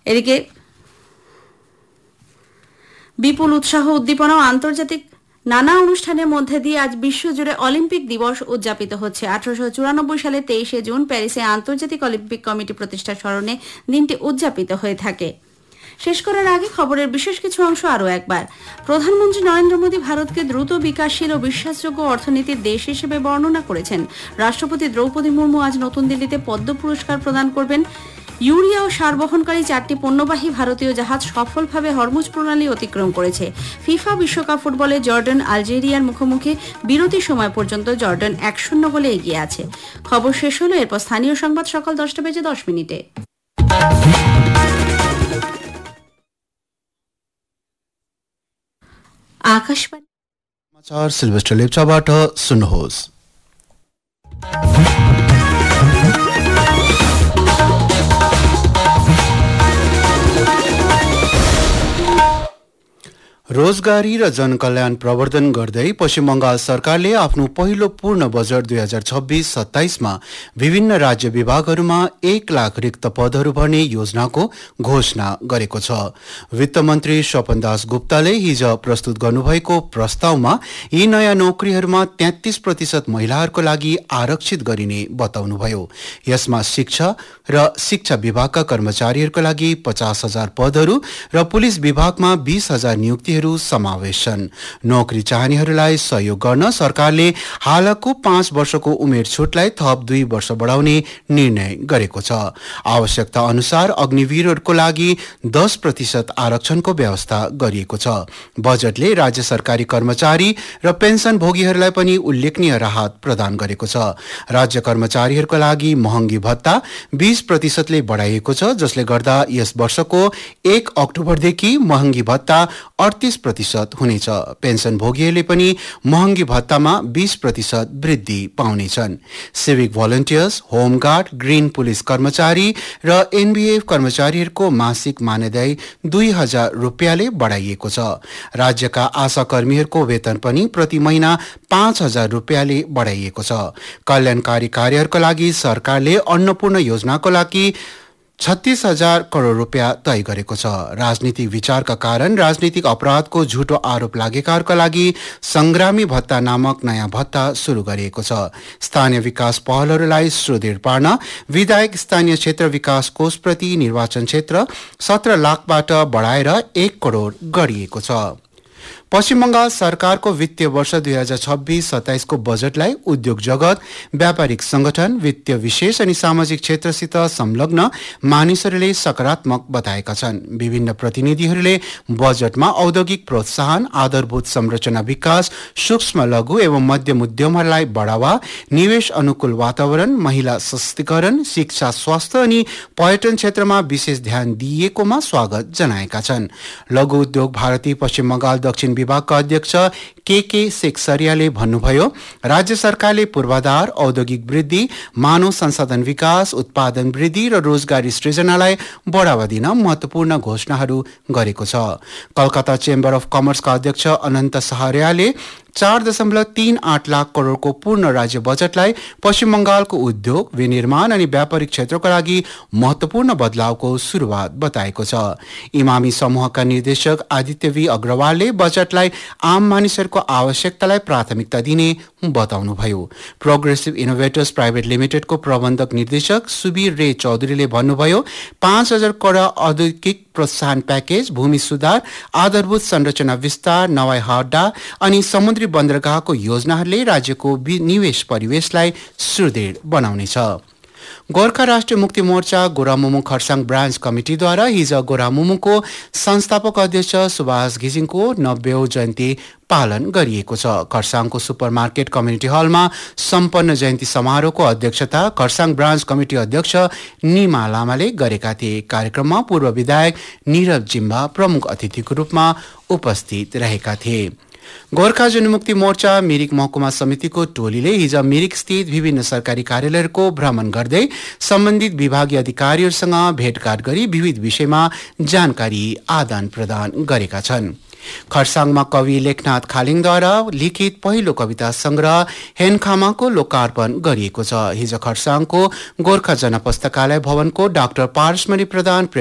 এদিকে বিপুল উৎসাহ উদ্দীপনা ও আন্তর্জাতিক নানা অনুষ্ঠানের মধ্যে দিয়ে আজ বিশ্বজুড়ে অলিম্পিক দিবস উদযাপিত হচ্ছে। 1894 সালে 23শে জুন প্যারিসে আন্তর্জাতিক অলিম্পিক কমিটি প্রতিষ্ঠার স্মরণে দিনটি উদযাপিত হয়ে থাকে। শেষ করার আগে খবরের বিশেষ কিছু অংশ আরও একবার। প্রধানমন্ত্রী নরেন্দ্র মোদী ভারতকে দ্রুত বিকাশশীল ও বিশ্বাসযোগ্য অর্থনীতির দেশ হিসেবে বর্ণনা করেছেন। রাষ্ট্রপতি দ্রৌপদী মুর্মু আজ নতুন দিল্লিতে পদ্ম পুরস্কার প্রদান করবেন। ইউরিয়া ও সার বহনকারী 4টি পণ্যবাহী ভারতীয় জাহাজ সফলভাবে হরমুজ প্রণালী অতিক্রম করেছে। ফিফা বিশ্বকাপ ফুটবলে জর্ডান আলজেরিয়ার মুখোমুখি বিরতির সময় পর্যন্ত জর্ডান 1-0 গোলে এগিয়ে আছে। খবর শেষ হলো। এরপর স্থানীয় সংবাদ সকাল 10:10 आकाशवाणी समाचार सिल्भेस्टर लेप्चाबाट सुन्नुहोस्। रोजगारी र जनकल्याण प्रवर्धन गर्दै पश्चिम बंगाल सरकारले आफ्नो पहिलो पूर्ण बजेट 2026-27 मा विभिन्न राज्य विभागहरूमा 1 लाख रिक्त पदहरू भर्ने योजनाको घोषणा गरेको छ। वित्त मन्त्री स्वपन दास गुप्ताले हिज प्रस्तुत गर्नुभएको प्रस्तावमा यी नयाँ नोकरीहरूमा 33% महिलाहरूको लागि आरक्षित गरिने बताउनुभयो। यसमा शिक्षा र शिक्षा विभागका कर्मचारीहरूका लागि 50,000 पदहरू र पुलिस विभागमा 20,000 नियुक्तिहरू समावेश छन्। नोकरी चाहनेहरूलाई सहयोग गर्न सरकारले हालको 5 वर्षको उमेर छुटलाई थप 2 वर्ष बढाउने निर्णय गरेको छ। आवश्यकता अनुसार अग्निवीरहरूको लागि 10% आरक्षणको व्यवस्था गरिएको छ। बजेटले राज्य सरकारी कर्मचारी र पेन्सन भोगीहरूलाई पनि उल्लेखनीय राहत प्रदान गरेको छ। राज्य कर्मचारीहरूका लागि महँगी भत्ता 20% ले बढाइएको छ, जसले गर्दा यस वर्षको 1 अक्टोबरदेखि महँगी भत्ता 38% हुनेछ। पेन्सन भोगीहरूले पनि महँगी भत्तामा 20% वृद्धि पाउनेछन्। Civic volunteers, home guard, green police कर्मचारी र एनबीएफ कर्मचारीहरूको मासिक मानदेय 2,000 रुपियाँले बढाइएको छ। राज्यका आशा कर्मीहरूको वेतन पनि प्रति महिना 5,000 रुपियाँले बढाइएको छ। कल्याणकारी कार्यहरूको लागि सरकारले अन्नपूर्ण योजनाको लागि 36,000 करोड रुपियाँ तय गरेको छ। राजनीतिक विचारका कारण राजनीतिक अपराधको झुटो आरोप लागेकाहरूका लागि संग्रामी भत्ता नामक नयाँ भत्ता सुरु गरिएको छ। स्थानीय विकास पहलहरूलाई सुदृढ पार्न विधायक स्थानीय क्षेत्र विकास कोष प्रति निर्वाचन क्षेत्र 17 लाखबाट बढाएर 1 करोड गरिएको छ। पश्चिम बंगाल सरकारको वित्तीय वर्ष 2026-27 को बजेटलाई उद्योग जगत, व्यापारिक संगठन, वित्तीय विशेष अनि सामाजिक क्षेत्रसित संलग्न मानिसहरूले सकारात्मक बताएका छन्। विभिन्न प्रतिनिधिहरूले बजेटमा औद्योगिक प्रोत्साहन, आधारभूत संरचना विकास, सूक्ष्म लघु एवं मध्यम उद्यमहरूलाई बढ़ावा, निवेश अनुकूल वातावरण, महिला सशक्तिकरण, शिक्षा, स्वास्थ्य अनि पर्यटन क्षेत्रमा विशेष ध्यान दिइएकोमा स्वागत जनाएका छन्। लघु उद्योग भारती पश्चिम बंगाल दक्षिण विभागका अध्यक्ष के शेखसरियाले भन्नुभयो, राज्य सरकारले पूर्वाधार, औद्योगिक वृद्धि, मानव संसाधन विकास, उत्पादन वृद्धि र रोजगारी सृजनालाई बढ़ावा दिन महत्वपूर्ण घोषणाहरू गरेको छ। कलकत्ता चेम्बर अफ कमर्सका अध्यक्ष अनन्त सहारियाले 4.38 लाख करोडको पूर्ण राज्य बजेटलाई पश्चिम बंगालको उद्योग, विनिर्माण अनि व्यापारिक क्षेत्रका लागि महत्वपूर्ण बदलावको सुरुवात बताएको छ। इमामी समूहका निर्देशक आदित्य वी अग्रवालले बजेटलाई आम मानिसहरूको आवश्यकतालाई प्राथमिकता दिने बताउनुभयो। प्रोग्रेसिभ इनोभेटर्स प्राइभेट लिमिटेडको प्रबन्धक निर्देशक सुबीर रे चौधरीले भन्नुभयो, 5,000 करोड औद्योगिक प्रोत्साहन प्याकेज, भूमि सुधार, आधारभूत संरचना विस्तार, नवाई हड्डा अनि समुद्री बन्दरगाहको योजनाहरूले राज्यको निवेश परिवेशलाई सुदृढ बनाउनेछ। गोर्खा राष्ट्रिय मुक्ति मोर्चा गोरामुमु खरसाङ ब्रान्च कमिटीद्वारा हिज गोरामुमुको संस्थापक अध्यक्ष सुभाष घिसिङको 90औं जयन्ती पालन गरिएको छ। खरसाङको सुपरमार्केट कम्युनिटी हलमा सम्पन्न जयन्ती समारोहको अध्यक्षता खरसाङ ब्रान्च कमिटी अध्यक्ष निमा लामाले गरेका थिए। कार्यक्रममा पूर्व विधायक निरव जिम्बा प्रमुख अतिथिको रूपमा उपस्थित रहेका थिए। गोर्खा जनमुक्ति मोर्चा मिरिक महकुमा समितिको टोलीले हिज मिरिक स्थित विभिन्न सरकारी कार्यालयहरूको भ्रमण गर्दै सम्बन्धित विभागीय अधिकारीहरूसँग भेटघाट गरी विविध विषयमा जानकारी आदान प्रदान गरेका छन्। खरसाङमा कवि लेखनाथ खालिङद्वारा लिखित पहिलो कविता संग्रह हेनखामाको लोकार्पण गरिएको छ। हिज खरसाङको गोर्खा जनपुस्तकालय भवनको डाक्टर पारसमणि प्रधान